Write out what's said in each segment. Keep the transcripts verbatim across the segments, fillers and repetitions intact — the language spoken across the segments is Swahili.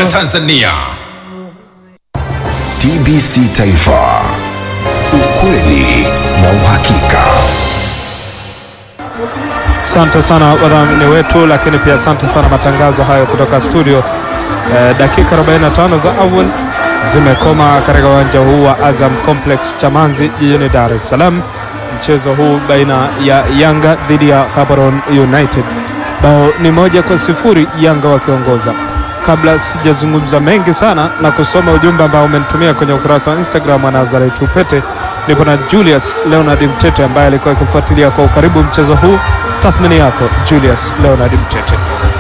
Tanzania. T B C Taifa, ukweli na uhakika. Asante sana wadhamini wetu, lakini pia asante sana matangazo hayo kutoka studio. Eh, dakika arobaini na tano za awali zimekoma katika uwanja huu wa Azam Complex Chamazi jijini Dar es Salaam. Mchezo huu baina ya Yanga dhidi ya Gaborone United, bao ni moja kwa sifuri, Yanga wakiongoza. Kabla sijazungumza mengi sana na kusoma ujumbe ambao umenitumia kwenye ukurasa wa Instagram wa Nazareth Upete, nipo na Julius Leonard Mtete ambaye alikuwa akifuatilia kwa ukaribu mchezo huu. Tathmini yako Julius Leonard Mtete?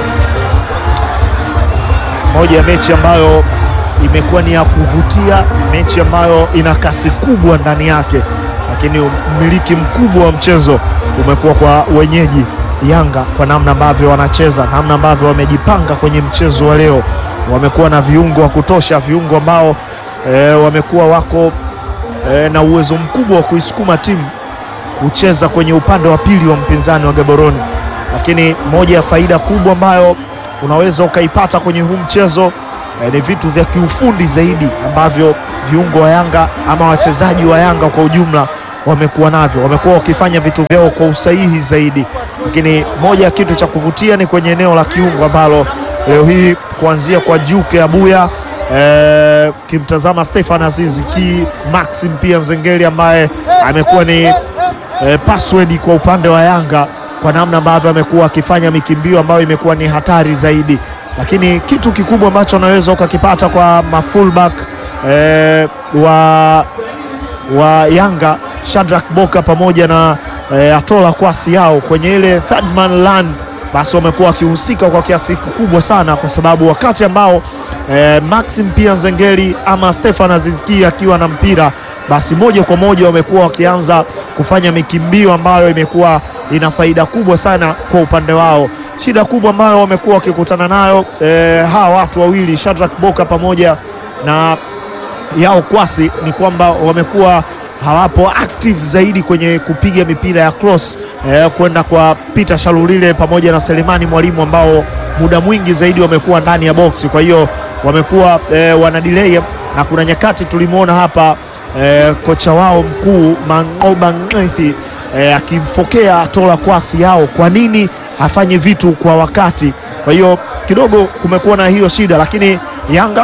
Moja ya mechi ambayo imekuwa ni ya kuvutia, mechi ambayo ina kasi kubwa ndani yake, lakini umiliki mkubwa wa mchezo umekuwa kwa wenyeji Yanga, kwa namna ambavyo wanacheza, namna ambavyo wamejipanga kwenye mchezo wa leo. Wamekuwa na viungo wa kutosha, viungo ambao e, wamekuwa wako e, na uwezo mkubwa wa kuisukuma timu kucheza kwenye upande wa pili wa mpinzani wa Gaborone. Lakini moja ya faida kubwa ambayo unaweza ukaipata kwenye huu mchezo e, ni vitu vya kiufundi zaidi ambavyo viungo wa Yanga ama wachezaji wa Yanga kwa ujumla wamekuwa navyo, wamekuwa wakifanya vitu vyao kwa usahihi zaidi. Lakini moja ya kitu cha kuvutia ni kwenye eneo la kiungo ambalo leo hii kuanzia kwa Juke Abuya, e, kimtazama Stefan Aziz Ki, Maxim pia Nzengeli ambaye amekuwa ni e, password kwa upande wa Yanga, kwa namna ambavyo amekuwa akifanya mikimbio ambayo imekuwa ni hatari zaidi. Lakini kitu kikubwa ambacho unaweza ukakipata kwa mafullback e, wa wa Yanga, Shadrack Boka pamoja na e, Atola Kwasi yao kwenye ile third man run, basi wamekuwa wakihusika kwa kiasi kikubwa sana, kwa sababu wakati ambao e, Maxim pia Nzengeli ama Stefan Azizki akiwa na mpira, basi moja kwa moja wamekuwa wakianza kufanya mikimbio ambayo imekuwa ina faida kubwa sana kwa upande wao. Shida kubwa ambayo wamekuwa wakikutana nayo e, hawa watu wawili Shadrack Boka pamoja na Yao Kwasi ni kwamba wamekuwa hawapo active zaidi kwenye kupiga mipira ya cross eh, kwenda kwa Peter Shalulile pamoja na Selemani Mwalimu, ambao muda mwingi zaidi wamekuwa ndani ya boksi. Kwa hiyo wamekuwa eh, wana delay, na kuna nyakati tulimuona hapa eh, kocha wao mkuu Mangoba Ngaithi eh, akimfokea Atola Kwasi Yao kwa nini afanye vitu kwa wakati. Kwa hiyo kidogo kumekuwa na hiyo shida, lakini Yanga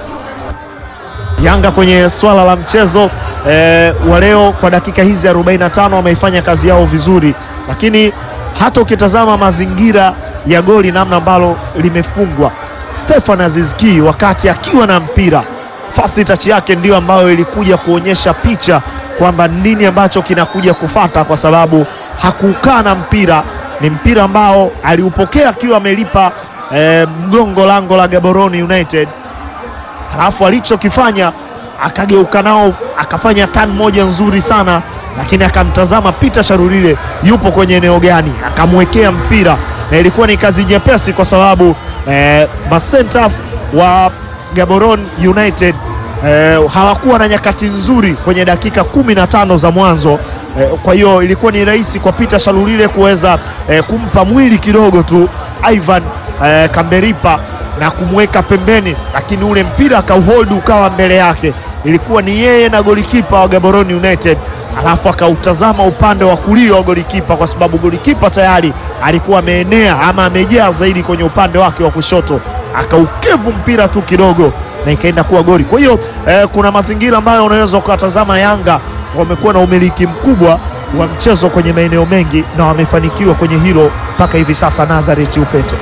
Yanga kwenye swala la mchezo e, wa leo kwa dakika hizi arobaini na tano wameifanya kazi yao vizuri. Lakini hata ukitazama mazingira ya goli, namna ambalo limefungwa, Stefan Azizki wakati akiwa na mpira, first touch yake ndio ambayo ilikuja kuonyesha picha kwamba nini ambacho kinakuja kufata, kwa sababu hakukaa na mpira. Ni mpira ambao aliupokea akiwa amelipa e, mgongo lango la Gaborone United, halafu alichokifanya akageuka nao akafanya turn moja nzuri sana, lakini akamtazama Peter Sharulile yupo kwenye eneo gani, akamwekea mpira, na ilikuwa ni kazi nyepesi kwa sababu eh, masenta wa Gaborone United eh, hawakuwa na nyakati nzuri kwenye dakika kumi na tano za mwanzo. Eh, kwa hiyo ilikuwa ni rahisi kwa Peter Sharulile kuweza eh, kumpa mwili kidogo tu Ivan eh, Kamberipa na kumweka pembeni, lakini ule mpira akauhold ukawa mbele yake. Ilikuwa ni yeye na golikipa wa Gaborone United, alafu akautazama upande wa kulia wa golikipa, kwa sababu golikipa tayari alikuwa ameenea ama amejaa zaidi kwenye upande wake wa kushoto, akaukevu mpira tu kidogo na ikaenda kuwa goli. Kwa hiyo eh, kuna mazingira ambayo unaweza ukatazama Yanga wamekuwa na umiliki mkubwa wa mchezo kwenye maeneo mengi na wamefanikiwa kwenye hilo mpaka hivi sasa. Nazareth Upete.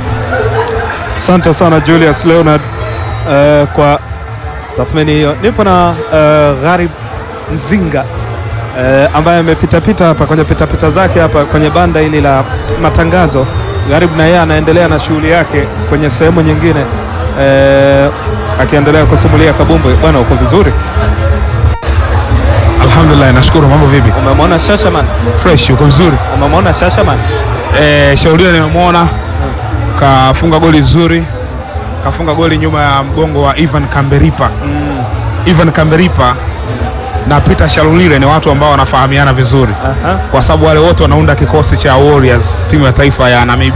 Asante sana Julius Leonard uh, kwa tathmini hiyo. Nipo na uh, Gharib Mzinga uh, ambaye amepitapita hapa kwenye pitapita zake hapa kwenye banda hili la matangazo. Gharib na yeye anaendelea na shughuli yake kwenye sehemu nyingine uh, akiendelea kusimulia Kabumbwe. Bwana, uko vizuri? Alhamdulillah, nashukuru. Mambo vipi? Umemwona Shashaman? Fresh, uko vizuri? Umemwona Shashaman? Eh, Shaulile nimemwona, kafunga goli zuri, kafunga goli nyuma ya mgongo wa Ivan Kamberipa. Mm. Ivan Kamberipa na Peter Shalulile ni watu ambao wanafahamiana vizuri. Uh-huh. Kwa sababu wale wote wanaunda kikosi cha Warriors, timu ya taifa ya Namibia.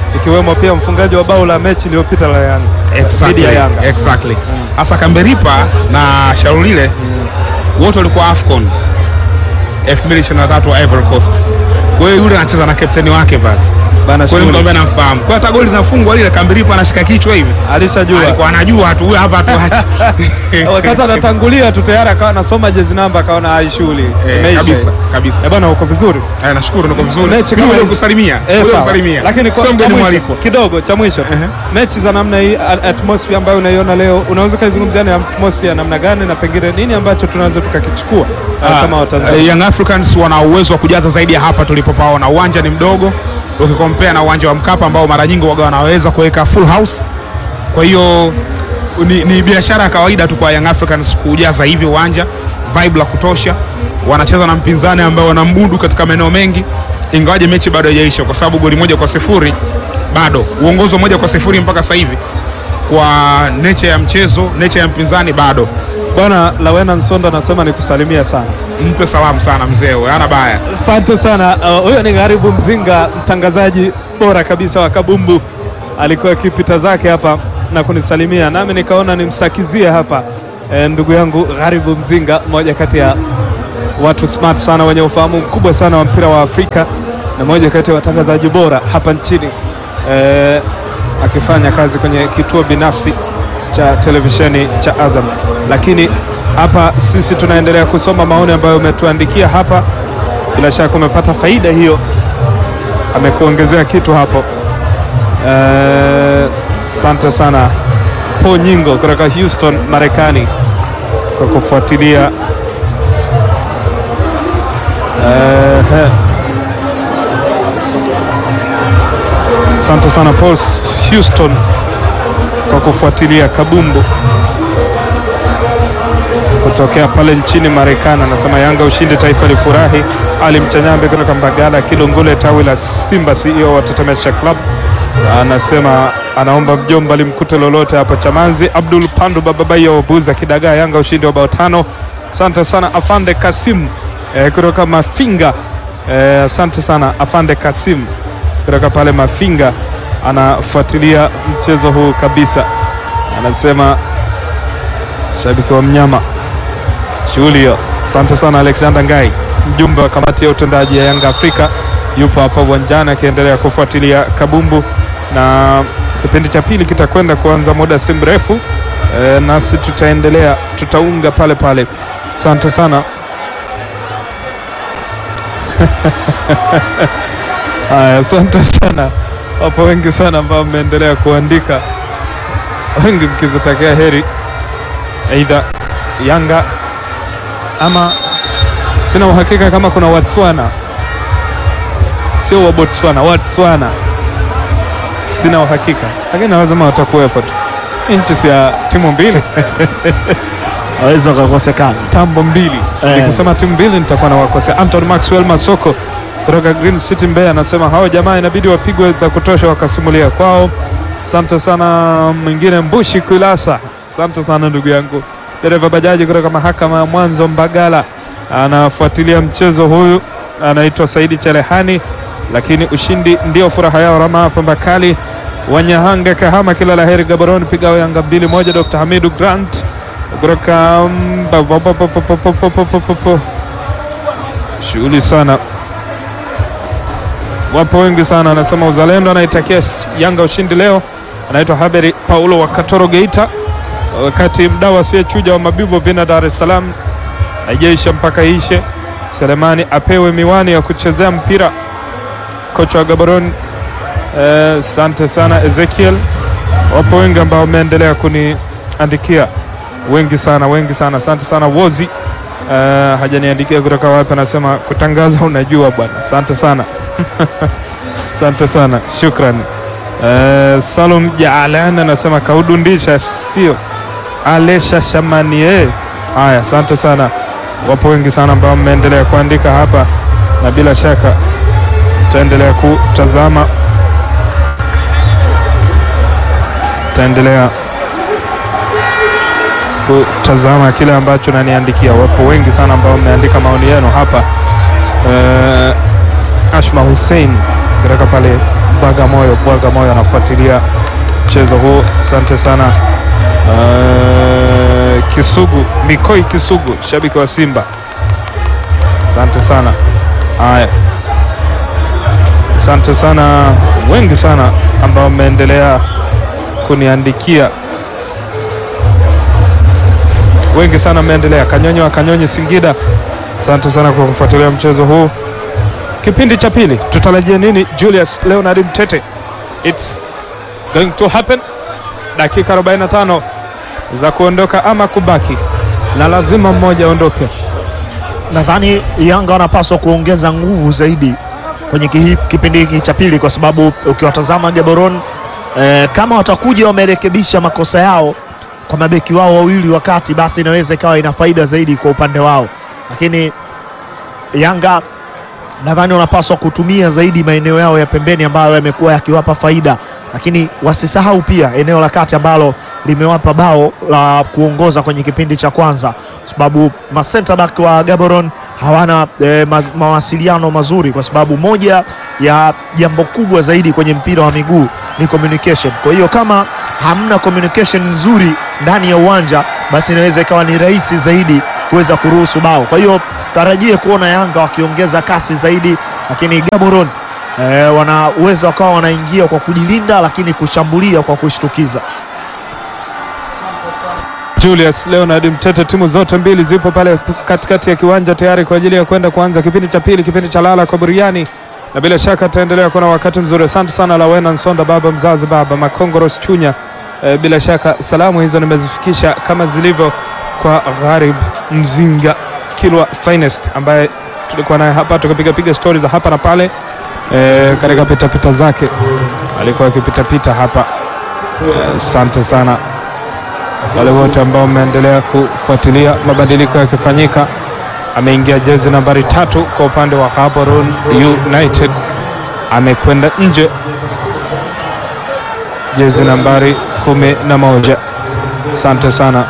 ikiwemo pia mfungaji wa bao la mechi iliyopita la Yanga dhidi Exactly, ya Yanga. exactly. Hasa Kamberipa na Shalulile wote walikuwa AFCON elfu mbili ishirini na tatu wa Ivory Coast. Kwa hiyo yule anacheza na kapteni wake pale. Bana Kwa hiyo shughuli. mtu ambaye anamfahamu. Kwa hata goli linafungwa lile Kamberipa anashika kichwa hivi. Alishajua. Alikuwa anajua tu huyu hapa tuache. Wakati anatangulia tu tayari akawa anasoma jezi namba akaona hai shughuli. Eh, Imeisha. kabisa, kabisa. Eh, bana uko vizuri. Eh, nashukuru niko vizuri. Mechi Mimi kama leo hizi- kusalimia. Eh, Leo sawa. kusalimia. Lakini kwa sio cha mgeni mwisho, mwaliko. kidogo cha mwisho mechi za namna hii, a- atmosphere ambayo unaiona leo, unaweza kaizungumzia ni atmosphere namna gani na pengine nini ambacho tunaweza tukakichukua ah, kama Uh, Watanzania? Young Africans wana uwezo wa kujaza zaidi ya hapa tulipopaona. Uwanja ni mdogo ukikompea na uwanja wa Mkapa ambao mara nyingi waga wanaweza kuweka full house. Kwa hiyo ni, ni biashara ya kawaida tu kwa Young Africans kujaza hivi uwanja, vibe la kutosha. Wanacheza na mpinzani ambao wanambudu katika maeneo mengi, ingawaje mechi bado haijaisha kwa sababu goli moja kwa sifuri bado, uongozo moja kwa sifuri mpaka sasa hivi. Kwa nature ya mchezo, nature ya mpinzani bado. Bwana Lawena Nsonda anasema nikusalimia sana. Mpe salamu sana mzee, hana baya. Asante sana. Uh, Huyo ni Gharibu Mzinga, mtangazaji bora kabisa wa Kabumbu, alikuwa akipita zake hapa na kunisalimia, nami nikaona nimsakizie hapa e, ndugu yangu Gharibu Mzinga, mmoja kati ya watu smart sana wenye ufahamu mkubwa sana wa mpira wa Afrika na mmoja kati ya watangazaji bora hapa nchini e, akifanya kazi kwenye kituo binafsi cha televisheni cha Azam. Lakini hapa sisi tunaendelea kusoma maoni ambayo umetuandikia hapa. Bila shaka umepata faida hiyo, amekuongezea kitu hapo. Asante uh, sana Po Nyingo kutoka Houston, Marekani, kwa kufuatilia asante uh, sana Paul Houston kwa kufuatilia Kabumbu kutokea pale nchini Marekani. Anasema Yanga ushindi, taifa lifurahi. Ali Mchanyambe kutoka Mbagala Kilungule, tawi la Simba, C E O wa Tetemesha Club, anasema anaomba mjomba limkute lolote hapo Chamanzi. Abdul Pandu Bababaia Wabuza Kidagaa, Yanga ushindi wa bao tano. Asante sana Afande Kasim eh, kutoka Mafinga. Eh, asante sana Afande Kasim kutoka pale Mafinga, anafuatilia mchezo huu kabisa. Anasema shabiki wa mnyama shughuli hiyo. Asante sana Alexander Ngai, mjumbe wa kamati ya utendaji ya Yanga Afrika, yupo hapa uwanjani akiendelea kufuatilia Kabumbu, na kipindi cha pili kitakwenda kuanza muda si mrefu e, nasi tutaendelea, tutaunga pale pale. Asante sana haya, asante sana. Wapo wengi sana ambao mmeendelea kuandika, wengi mkizitakia heri aidha Yanga ama, sina uhakika kama kuna Watswana, sio wa Botswana, Watswana sina uhakika, lakini lazima watakuwepo tu. Nchi si ya timu mbili Waweza kukosekana tambo mbili eh. Nikisema timu mbili nitakuwa na wakosea. Anton Maxwell Masoko kutoka Green City Mbeya anasema hao jamaa inabidi wapigwe za kutosha wakasimulia kwao. Asante sana. Mwingine Mbushi Kuilasa, asante sana ndugu yangu. Dereva bajaji kutoka mahakama ya Mwanzo Mbagala anafuatilia mchezo huyu, anaitwa Saidi Chelehani. Lakini ushindi ndio furaha yao. Rama Pambakali Wanyahanga Kahama, kila la heri Gaborone, pigao Yanga mbili moja. Doctor Hamidu Grant kutoka shughuli sana, wapo wengi sana. Anasema uzalendo, anaitakia Yanga ushindi leo. Anaitwa Haberi Paulo wa Katoro Geita, wakati mdau asiyechuja wa Mabibo Vina Dar es Salaam, haijaisha mpaka ishe. Selemani apewe miwani ya kuchezea mpira, kocha wa Gaborone. Asante eh, sana Ezekiel. Wapo wengi ambao wameendelea kuniandikia, wengi sana, wengi sana. Asante sana Wozi, uh, hajaniandikia kutoka wapi, anasema kutangaza unajua bwana. Asante sana asante sana, shukrani. Uh, Salum Jaalan anasema kaudundisha sio Alesha Shamanie. Haya, asante sana. Wapo wengi sana ambao mmeendelea kuandika hapa, na bila shaka tutaendelea kutazama, tutaendelea kutazama kile ambacho naniandikia. Wapo wengi sana ambao mmeandika maoni yenu hapa. Uh, Ashma Hussein kutoka pale Bagamoyo. Bagamoyo anafuatilia mchezo huu, asante sana. Uh, Kisugu Mikoi Kisugu, shabiki wa Simba, asante sana. Haya, asante sana wengi sana ambao wameendelea kuniandikia, wengi sana wameendelea. Kanyonyi wa Kanyonyi Singida, asante sana kwa kufuatilia mchezo huu. Kipindi cha pili tutarajia nini? Julius Leonard Mtete, it's going to happen. Dakika arobaini na tano za kuondoka ama kubaki, na lazima mmoja aondoke. Nadhani Yanga wanapaswa kuongeza nguvu zaidi kwenye kipindi hiki cha pili, kwa sababu ukiwatazama Gaborone eh, kama watakuja wamerekebisha makosa yao kwa mabeki wao wawili wakati, basi inaweza ikawa ina faida zaidi kwa upande wao, lakini Yanga nadhani wanapaswa kutumia zaidi maeneo yao ya pembeni ambayo yamekuwa yakiwapa faida, lakini wasisahau pia eneo la kati ambalo limewapa bao la kuongoza kwenye kipindi cha kwanza, sababu ma center back wa Gaborone hawana eh, ma mawasiliano mazuri, kwa sababu moja ya jambo kubwa zaidi kwenye mpira wa miguu ni communication. Kwa hiyo kama hamna communication nzuri ndani ya uwanja, basi inaweza ikawa ni rahisi zaidi kuweza kuruhusu bao. Kwa hiyo tarajie kuona Yanga wakiongeza kasi zaidi, lakini Gaborone eh, wanaweza wakawa wanaingia kwa kujilinda, lakini kushambulia kwa kushtukiza. Julius Leonard Mtete, timu zote mbili zipo pale katikati ya kiwanja tayari kwa ajili ya kwenda kuanza kipindi cha pili, kipindi cha lala kwa buriani, na bila shaka taendelea kuwa na wakati mzuri. Asante sana Lawena Nsonda, baba mzazi, baba Makongoros Chunya. E, bila shaka salamu hizo nimezifikisha kama zilivyo kwa Gharib Mzinga Kilwa Finest, ambaye tulikuwa naye hapa tukapiga piga stories za hapa na pale e, katika pita pita zake alikuwa akipita pita hapa. Asante e, sana wale wote ambao wameendelea kufuatilia mabadiliko yakifanyika. Ameingia jezi nambari tatu kwa upande wa Gaborone United, amekwenda nje jezi nambari kumi na moja. Asante sana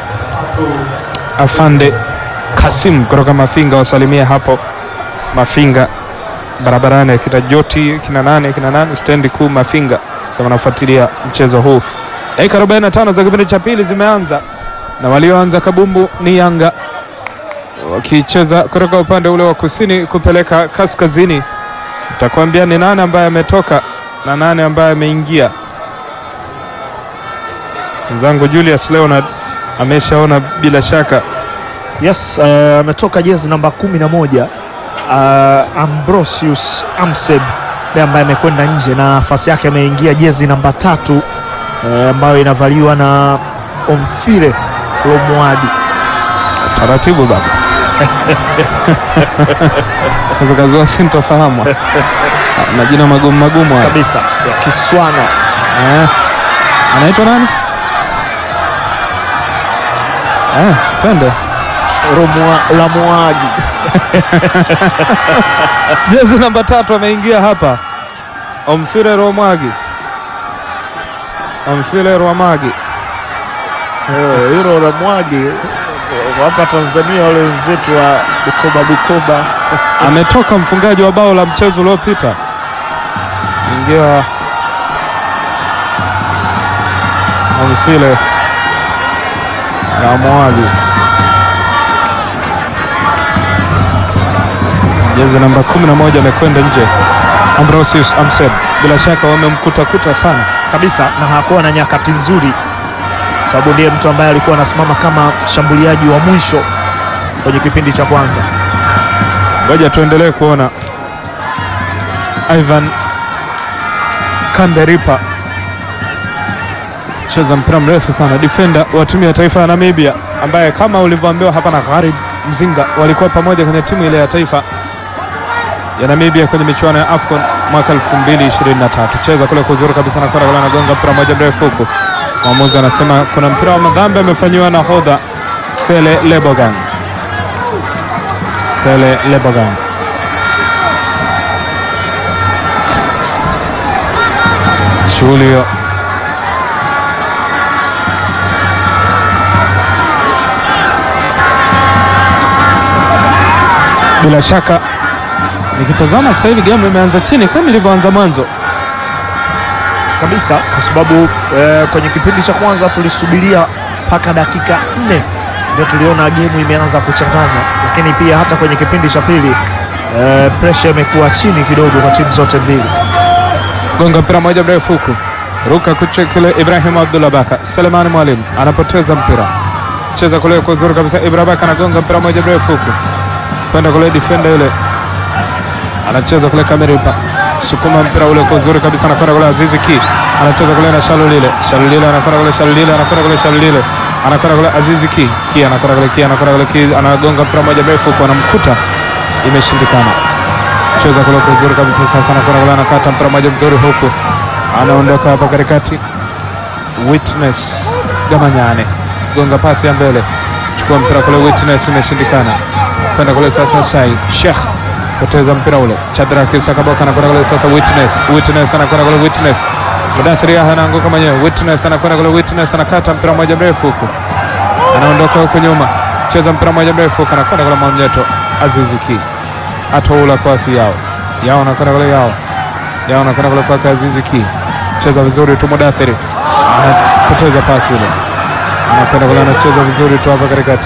Afande Kasim kutoka Mafinga, wasalimia hapo Mafinga barabarani, kita Joti kina nane kina nane stendi kuu Mafinga. Sasa wanafuatilia mchezo huu. Dakika arobaini na tano za kipindi cha pili zimeanza, na walioanza kabumbu ni Yanga wakicheza kutoka upande ule wa kusini kupeleka kaskazini. Nitakwambia ni nane ambaye ametoka na nane ambaye ameingia. Mzangu Julius Leonard ameshaona bila shaka. Yes, ametoka uh, jezi namba kumi na moja uh, Ambrosius Amseb ndiye ambaye amekwenda nje, na nafasi yake ameingia jezi namba tatu ambayo uh, inavaliwa na Omfile Romwadi. Taratibu baba. Kaza kazua sintofahamu. Majina magumu magumu kabisa ya Kiswana. Eh. Anaitwa nani? Eh, twende. Romwa la Mwagi. Jezi namba tatu ameingia hapa. Omfile Romwagi. Omfile Romwagi. Eh, hilo la Mwagi hapa Tanzania, wale wenzetu wa Bukoba Bukoba. Ametoka mfungaji wa bao la mchezo uliopita. Ingia Omfile Romwagi. Jezi namba kumi na moja amekwenda nje. Ambrosius Amseb bila shaka wamemkuta kuta sana kabisa, na hakuwa na nyakati nzuri, sababu ndiye mtu ambaye alikuwa anasimama kama shambuliaji wa mwisho kwenye kipindi cha kwanza. Ngoja tuendelee kuona Ivan Kamberipa cheza mpira mrefu sana, defender wa timu ya taifa ya Namibia, ambaye kama ulivyoambiwa hapa na Gharib Mzinga walikuwa pamoja kwenye timu ile ya taifa ya Namibia kwenye michuano ya AFCON mwaka elfu mbili ishirini na tatu. Cheza kule kuzuri kabisa na kwenda kule anagonga mpira moja mrefu huko. Mwamuzi anasema kuna mpira wa madhambi amefanywa na hodha Sele Lebogang. Sele Lebogang. Shughuli hiyo. Bila shaka Nikitazama sasa hivi game imeanza chini kama ilivyoanza mwanzo kabisa, kwa sababu eh, kwenye kipindi cha kwanza tulisubiria mpaka dakika nne ndio tuliona game imeanza kuchanganya, lakini pia hata kwenye kipindi cha pili eh, pressure imekuwa chini kidogo kwa timu zote mbili. Gonga mpira moja mrefu huku, ruka kuchekele Ibrahim Abdullah Baka. Selemani Mwalimu anapoteza mpira, cheza kule kwa uzuri kabisa. Ibrahim Baka anagonga mpira moja mrefu huku kwenda kule, defender yule anacheza kule Kameripa, sukuma mpira ule kwa uzuri kabisa, anakwenda kule Azizi Ki, anacheza kule na Shalulile. Shalulile anakwenda kule, Shalulile anakwenda kule, Shalulile anakwenda kule Azizi Ki, Ki anakwenda kule, Ki anakwenda kule, Ki anagonga mpira moja mrefu huku, anamkuta, imeshindikana. Cheza kule kwa uzuri kabisa, sasa anakwenda kule, anakata mpira moja mzuri huku, anaondoka hapa katikati. Witness Gamanyane gonga pasi ya mbele, chukua mpira kule, Witness imeshindikana, kwenda kule sasa Sai Sheikh, poteza mpira ule. Chadra Kisa Kaboka anakwenda kule sasa, Witness Witness anakwenda kule, Witness Mudathiri anaanguka mwenyewe, Witness anakwenda kule, Witness anakata mpira moja mrefu huku, anaondoka huko nyuma, cheza mpira moja mrefu huku, anakwenda kule Mwamnyeto. Azizi Ki atoula kwasi yao yao, anakwenda kule yao yao, anakwenda kule kwa Azizi Ki, cheza vizuri tu. Mudathiri anapoteza pasi ile, anakwenda kule, anacheza vizuri tu hapa katikati,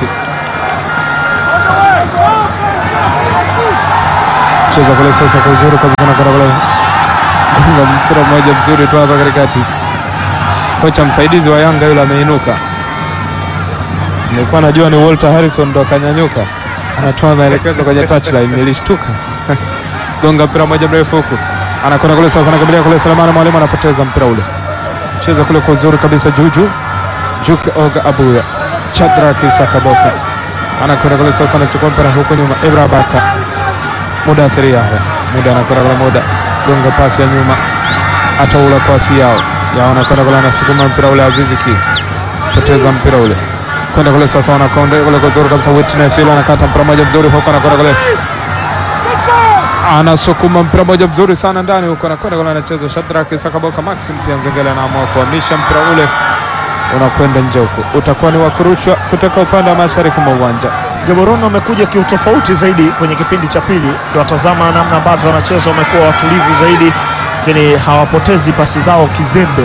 cheza kule sasa kwa uzuri kabisa, anakwenda kule gonga mpira mmoja mzuri tu hapa katikati. Kocha msaidizi wa Yanga yule ameinuka, nilikuwa najua ni Walter Harrison ndo akanyanyuka, anatoa maelekezo kwenye touchline, nilishtuka. Gonga mpira mmoja mrefu huku, anakwenda kule sasa, anakabilia kule Selemani Mwalimu, anapoteza mpira ule, cheza kule kwa uzuri kabisa. Juju Juke Oga Abuya, Chadra Kisa Kaboka anakwenda kule sasa, anachukua mpira huko nyuma. Ibra Baka, Mudathiri Yahya, Muda anakwenda kule, Muda gonga pasi ya nyuma, ataula pasi yao yao, anakwenda kule, anasukuma mpira ule. Azizi Ki poteza mpira ule, kwenda kule sasa, wanakonda kule kwa uzuri kabisa. Witness ile anakata mpira moja mzuri huko, anakwenda kule, anasukuma mpira moja mzuri sana ndani huko, anakwenda kule, anacheza Shadrack Sakaboka. Maxim pia Nzengele anaamua kuhamisha mpira ule, unakwenda nje huko, utakuwa ni wakurushwa kutoka upande wa mashariki mwa uwanja. Gaborone wamekuja kiutofauti zaidi kwenye kipindi cha pili, ukiwatazama namna ambavyo wanacheza, wamekuwa watulivu zaidi, lakini hawapotezi pasi zao kizembe,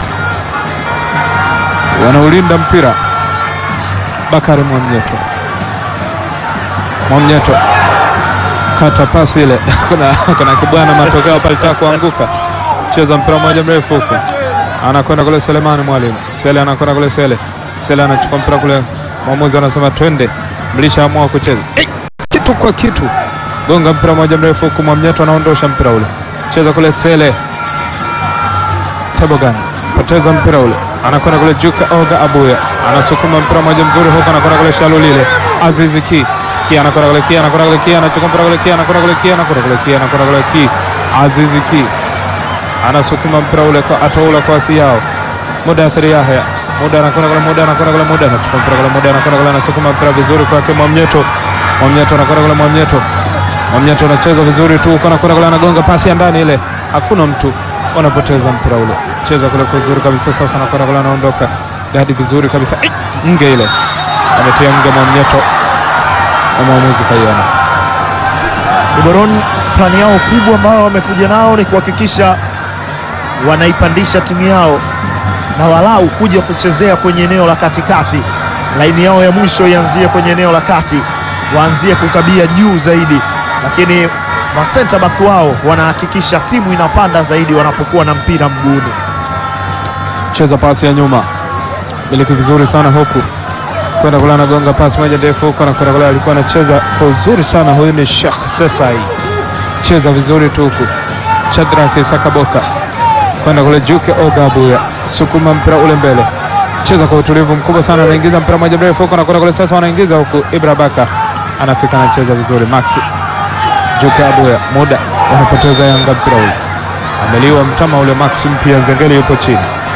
wanaulinda mpira. Bakari Mwamnyeto, Mwamnyeto kata pasi ile kuna, kuna kibwana matokeo pale taka kuanguka, cheza mpira mmoja mrefu huko, anakwenda kule Selemani Mwalimu, Sele anakwenda kule, Sele Sele anachukua mpira kule, mwamuzi anasema twende, mlishaamua kucheza. Hey, kitu kwa kitu, gonga mpira mmoja mrefu huko, Mwamnyeto anaondosha mpira ule, cheza kule Sele Tebogan, poteza mpira ule, anakwenda kule Juka Oga Abuya, anasukuma mpira mmoja mzuri huko, anakwenda kule Shalulile. Azizi Ki, Ki anakwenda kule, Ki anakwenda kule, Ki anachukua mpira kule, Ki anakwenda kule, Ki anakwenda kule, Ki anakwenda kule, Ki Azizi Ki anasukuma mpira ule kwa atoula kwa si yao. Mudathiri Yahya, Muda anakwenda kule, Muda anakwenda kule, Muda anachukua mpira kule, Muda anakwenda kule, anasukuma mpira vizuri kwake Mwamnyeto. Mwamnyeto anakwenda kule, Mwamnyeto Mwamnyeto anacheza vizuri tu huko, anakwenda kule, anagonga pasi ya ndani ile, hakuna mtu, wanapoteza mpira ule, cheza kule kwa uzuri kabisa. Sasa anakwenda kule, anaondoka gadi vizuri kabisa, nge ile ametia nge Mwamnyeto, na mwamuzi kaiona. Gaborone plani yao kubwa ambayo wamekuja nao ni kuhakikisha wanaipandisha timu yao na walau kuja kuchezea kwenye eneo la katikati. Laini yao ya mwisho ianzie kwenye eneo la kati, waanzie kukabia juu zaidi, lakini ma center back wao wanahakikisha timu inapanda zaidi wanapokuwa na mpira mguuni. Cheza pasi ya nyuma, miliki vizuri sana huku, kwenda kule, anagonga pasi moja ndefu huko, na kwenda kule, alikuwa anacheza kwa uzuri sana, huyu ni Sheikh Sesai, cheza vizuri tu huku. Shadrack Sakaboka kwenda kule, Juke Oga Abuya, sukuma mpira ule mbele, cheza kwa utulivu mkubwa sana, anaingiza mpira moja mrefu huko, na kwenda kule sasa, wanaingiza huku. Ibra Baka anafika, anacheza vizuri. Maxi Juke Abuya, Muda wanapoteza Yanga mpira ule, ameliwa mtama ule. Maxim pia Nzengeli yupo chini.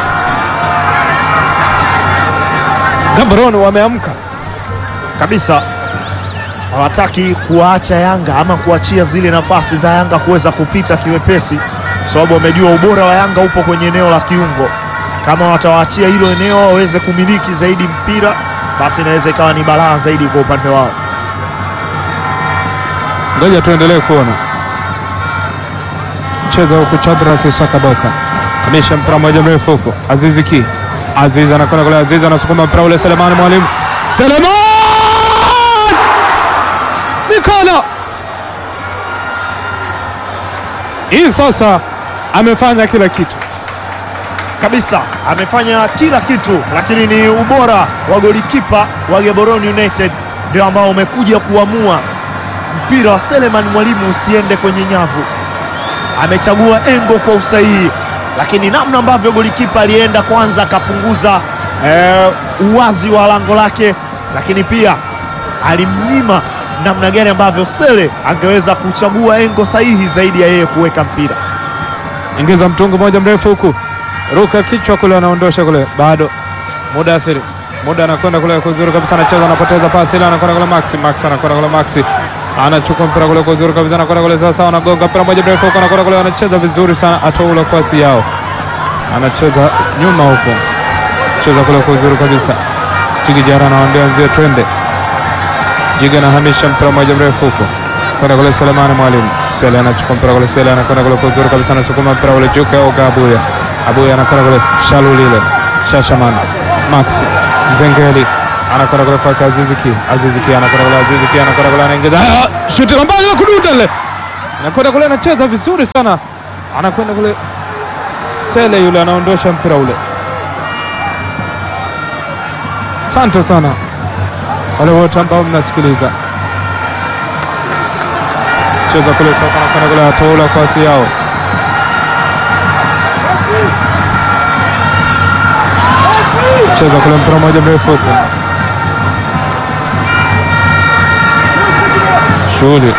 Gaborone wameamka kabisa, hawataki kuwaacha Yanga ama kuachia zile nafasi za Yanga kuweza kupita kiwepesi, kwa sababu wamejua ubora wa Yanga upo kwenye eneo la kiungo. Kama watawaachia hilo eneo waweze kumiliki zaidi mpira, basi inaweza ikawa ni balaa zaidi kwa upande wao. Ngoja tuendelee kuona. anacheza huku Chadra Kisaka Boka amesha mpira moja mrefu huko Azizi Ki Aziz anakwenda kule, Aziz anasukuma mpira ule, Selemani Mwalimu, Selemani mikono hii sasa, amefanya kila kitu kabisa, amefanya kila kitu, lakini ni ubora wa golikipa wa Gaborone United ndio ambao umekuja kuamua mpira wa Selemani Mwalimu usiende kwenye nyavu. Amechagua engo kwa usahihi, lakini namna ambavyo golikipa alienda kwanza akapunguza eh, uwazi wa lango lake, lakini pia alimnyima namna gani ambavyo Sele angeweza kuchagua engo sahihi zaidi ya yeye kuweka mpira. Ingiza mtungu moja mrefu huku, ruka kichwa kule, anaondosha kule, bado muda athiri muda, anakwenda kule kuzuri kabisa, anacheza, anapoteza pasi ile, anakwenda kule Maxi, Maxi anakwenda kule Maxi, anachukua mpira kule kuzuri kabisa, anakwenda kule sasa, anagonga mpira moja mrefu huko, anakwenda kule, anacheza vizuri sana, atoula kwasi yao, anacheza nyuma huko, cheza kule kuzuri kabisa, Jigi Jara anawaambia nzie twende, Jigi anahamisha mpira moja mrefu huko kwenda kule Selemani Mwalimu, Sele anachukua mpira kule, Sele anakwenda kule kuzuri kabisa, anasukuma mpira ule Juke Oga Abuya, Abuya anakwenda kule Shalulile, Shashaman, Maxi Zengeli anakwenda kule kwa Azizi Ki, Azizi Ki anakwenda kule, Azizi Ki anakwenda kule, anaingiza shuti la mbali la kududa ile, anakwenda kule, anacheza vizuri sana, anakwenda kule Sele yule anaondosha mpira ule. Asante sana wale wote ambao mnasikiliza, cheza kule sasa, anakwenda kule, atoula kwasi yao, cheza kule mpira moja mrefu huko, shughuli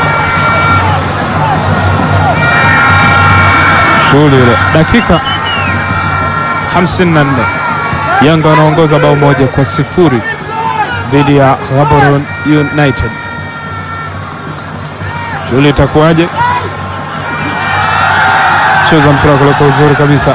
shughuli ile, dakika hamsini na nne Yanga wanaongoza bao moja kwa sifuri dhidi ya Gaborone United. Shughuli itakuwaje? Cheza mpira kule kwa uzuri kabisa,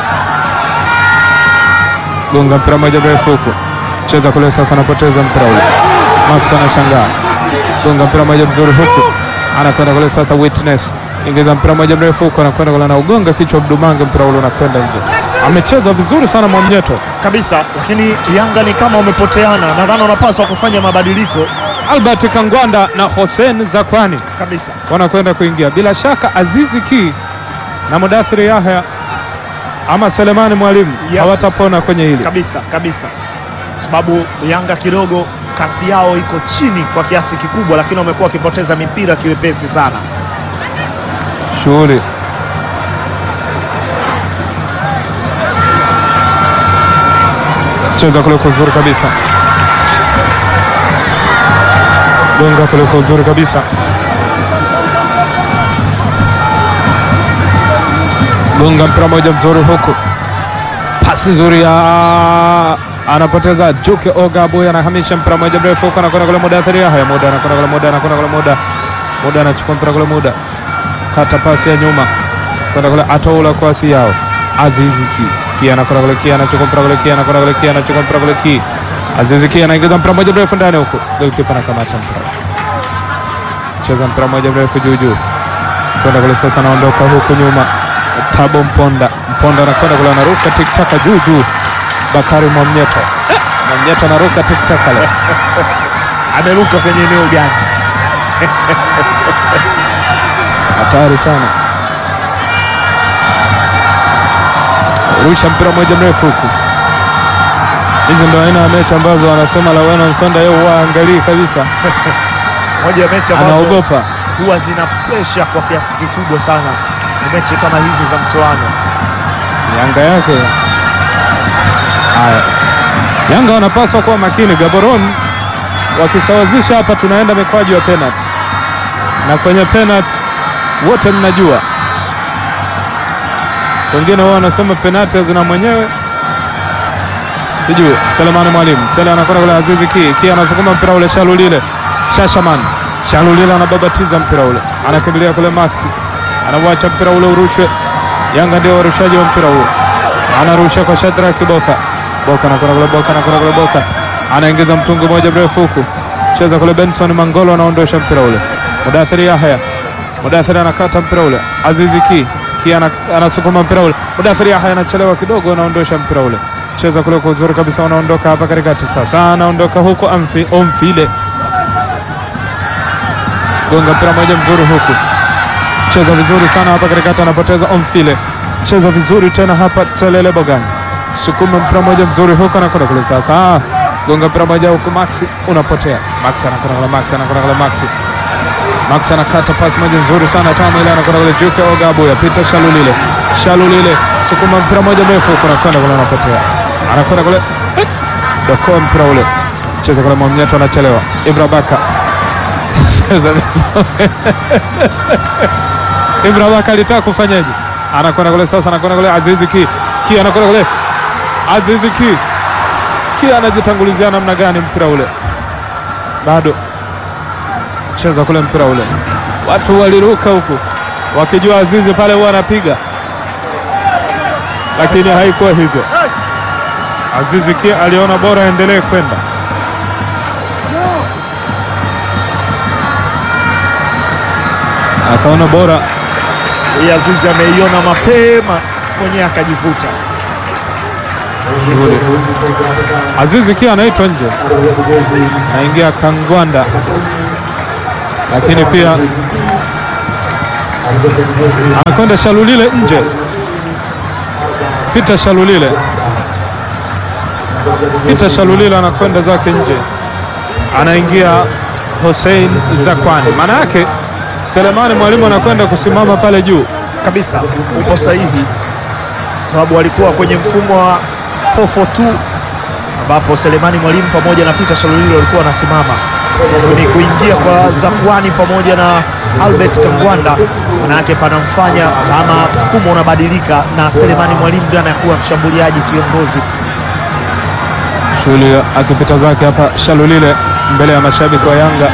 gonga mpira moja mrefu huko, cheza kule sasa, anapoteza mpira ule, Max anashangaa, gonga mpira moja mzuri huko, anakwenda kule sasa, Witness ingiza mpira moja mrefu huko, anakwenda kule na ugonga kichwa Abdumange, mpira ule unakwenda nje. Amecheza vizuri sana Mwamnyeto kabisa, lakini Yanga ni kama umepoteana. Nadhani wanapaswa kufanya mabadiliko. Albert Kangwanda na Hussein Zakwani Kabisa wanakwenda kuingia, bila shaka Azizi Ki na Mudathiri Yahya ama Selemani Mwalimu Yes, hawatapona kwenye hili kabisa kabisa, sababu Yanga kidogo kasi yao iko chini kwa kiasi kikubwa, lakini wamekuwa wakipoteza mipira kiwepesi sana. Shughuli cheza kule kwa uzuri kabisa, gonga kule kwa uzuri kabisa, gonga mpira moja mzuri huku, pasi nzuri ya anapoteza Juke Oga Abuya, anahamisha mpira moja mrefu huko, anakwenda kule Mudathiri Yahya, muda anakwenda kule, muda anakwenda kule, muda muda anachukua mpira kule, muda kata pasi ya nyuma kwenda kule, atoula kwasi yao, Azizi Ki, Ki anakwenda kule, Ki anachukua mpira kule, Ki anakwenda kule, Ki anachukua mpira kule, Ki Azizi Ki anaingiza mpira moja mrefu ndani huko, golikipa anakamata mpira, cheza mpira moja mrefu juu juu kwenda kule sasa, anaondoka huko nyuma, Tabo Mponda, Mponda anakwenda kule, anaruka tiktaka juu juu, Bakari Mwamnyeto, eh, Mwamnyeto anaruka tiktaka leo Ameruka kwenye eneo gani? hatari sana, rusha mpira moja mrefu huku. Hizi ndio aina ya mechi ambazo wanasema Lawena Nsonda yeye huwa angalii kabisa Moja ya mechi ambazo anaogopa, huwa zina pressure kwa kiasi kikubwa sana, ni mechi kama hizi za mtoano. Yanga yake haya, Yanga wanapaswa kuwa makini. Gaborone wakisawazisha hapa, tunaenda mikwaju ya penalty, na kwenye penalty wote mnajua, wengine wao wanasema penalty zina mwenyewe, sijui. Selemani Mwalimu, Sele anakwenda kule, Azizi Ki, Ki anasukuma mpira ule, Shalulile, Shashaman, Shalulile anababatiza mpira ule, anakimbilia kule Maxi, anawacha mpira ule urushwe. Yanga ndio warushaji wa mpira huo, anarusha kwa Shadra Kiboka, Boka anakwenda kule, Boka anakwenda kule, Boka anaingiza mtungu moja mrefu huku, cheza kule Benson Mangolo anaondosha mpira ule, Mudathiri Yahya, Mudathiri anakata mpira ule. Azizi Ki Ki anasukuma mpira ule. Mudathiri Yahya anachelewa kidogo, anaondosha mpira ule. Cheza kule kwa uzuri kabisa, wanaondoka hapa katikati sasa. Anaondoka huko Amfi Omfile. Gonga mpira moja mzuri huku. Cheza vizuri sana hapa katikati, anapoteza Omfile. Cheza vizuri tena hapa Tselele Bogani. Sukuma mpira moja mzuri huko, anakwenda kule sasa. Gonga mpira moja huku, Maxi unapotea. Maxi anakwenda kule, Maxi anakwenda kule, Maxi. Maxi anakata pasi moja nzuri sana tamu ile, anakwenda kule Juke Ogabo ya Peter Shalulile. Shalulile sukuma mpira moja mrefu huko, anakwenda kule, anapotea. Anakwenda kule. Doko mpira ule. Cheza kule Mwamnyeto, anachelewa. Ibra Baka. Cheza vizuri. Ibra Baka alitaka kufanyaje? Anakwenda kule sasa, anakwenda kule Azizi Ki. Ki anakwenda kule. Azizi Ki. Ki anajitangulizia namna gani mpira ule? Bado. Cheza kule mpira ule. Watu waliruka huku wakijua Azizi pale huwa anapiga, lakini haikuwa hivyo. Azizi Ki aliona bora endelee kwenda. Akaona bora. Hii Azizi ameiona mapema mwenyewe akajivuta. Azizi Ki anaitwa nje, anaingia Kangwanda, lakini pia anakwenda Shalulile nje. Peter Shalulile, Peter Shalulile anakwenda zake nje, anaingia Hussein Zakwani. Maana yake Selemani Mwalimu anakwenda kusimama pale juu kabisa. Upo sahihi, sababu walikuwa kwenye mfumo wa nne nne mbili ambapo Selemani Mwalimu pamoja na Peter Shalulile walikuwa wanasimama. Ni kuingia kwa Zakwani pamoja na Albert Kangwanda, manake panamfanya ama mfumo unabadilika na Selemani Mwalimu ndiye anakuwa mshambuliaji kiongozi. Shughuli akipita zake hapa Shalulile mbele ya mashabiki wa Yanga.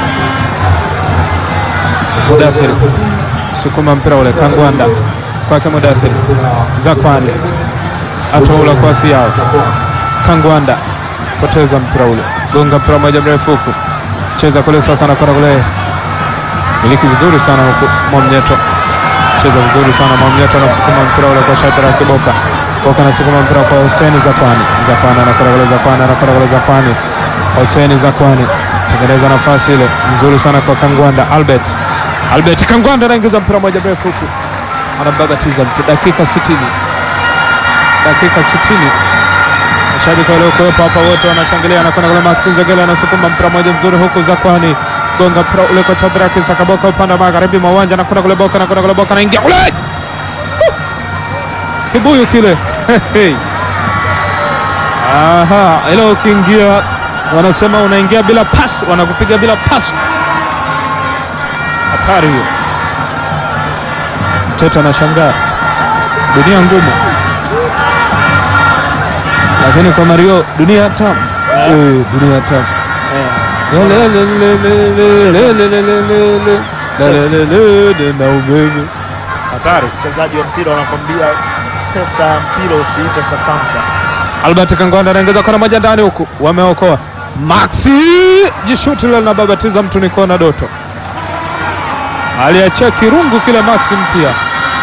Mudathiri sukuma mpira ule, Kangwanda kwake Mudathiri. Zakwani atoula kwa Siao. Kangwanda poteza mpira ule, gonga mpira moja mrefu huku. Cheza kule sasa, anakwenda kule, miliki vizuri sana huku Mwamnyeto. Cheza vizuri sana Mwamnyeto, anasukuma mpira ule kwa Shadrack Boka. Boka anasukuma mpira kwa Hussein Zakwani. Zakwani anakwenda kule, Zakwani anakwenda kule, Zakwani. Hussein Zakwani tengeneza nafasi ile nzuri sana kwa Kangwanda. Albert Albert Kangwanda anaingiza mpira moja mrefu huku, anabagatiza mtu. Dakika sitini, dakika sitini. Mashabiki waliokuwepo hapa wote wanashangilia. Anakwenda kule Maxi Nzegele, anasukuma mpira moja mzuri huku. Zakwani gonga mpira ule kwa Shadrack Sakaboka upande wa magharibi mwa uwanja. Anakwenda kule Boka, anakwenda kule Boka, anaingia kule kibuyu kile. Aha, ile ukiingia wanasema unaingia bila pass, wanakupiga bila pass. Hatari hiyo. Teta anashangaa, dunia ngumu, lakini kwa Mario dunia tamu. Eh, dunia tamu. Na umeme. Hatari. Mchezaji wa mpira wanakwambia pesa mpira usiite sasampa. Albert Kangwanda anaongeza kona moja ndani huku, wameokoa. Maxi jishuti lile na babatiza mtu, ni kona Doto. Aliachia kirungu kile Maxi mpia,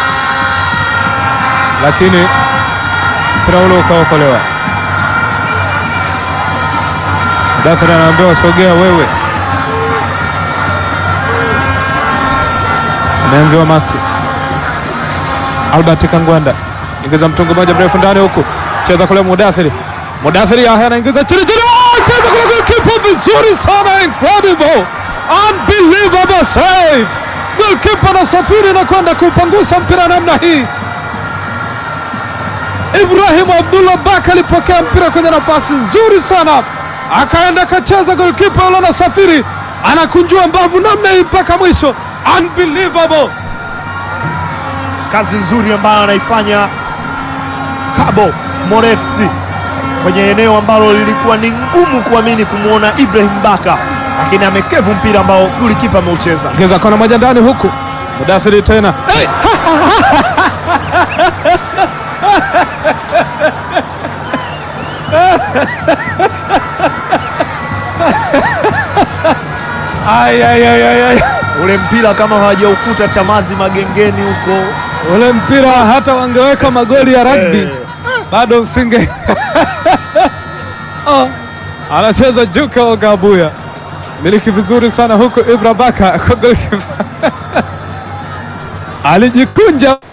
lakini mpira ule ukaokolewa. Mudathiri anaambiwa sogea wewe. Ameanziwa Maxi. Albert Kangwanda ingiza mtungu moja mrefu ndani huku. Cheza kule Mudathiri. Mudathiri Yahya anaingiza chini chini. Cheza kule goalkeeper vizuri sana, incredible. Unbelievable save. Goalkeeper anasafiri na kwenda kupangusa mpira namna hii. Ibrahim Abdullah Baka alipokea mpira kwenye nafasi nzuri sana, akaenda kacheza. Goalkeeper yule anasafiri, anakunjua mbavu namna hii mpaka mwisho. Unbelievable. Kazi nzuri ambayo anaifanya Kabo Moretsi kwenye eneo ambalo lilikuwa ni ngumu kuamini kumwona Ibrahim Baka, lakini amekevu mpira ambao golikipa ameucheza. Ngeza kona moja ndani huku. Mudathiri tena. Hey! Ay ay ay ay ay. ule mpira kama hawajaukuta Chamazi Magengeni huko, ule mpira hata wangeweka magoli ya rugby Eh. bado usinge oh, anacheza Juka Ogabuya, miliki vizuri sana huko Ibra Baka kwa golikipa alijikunja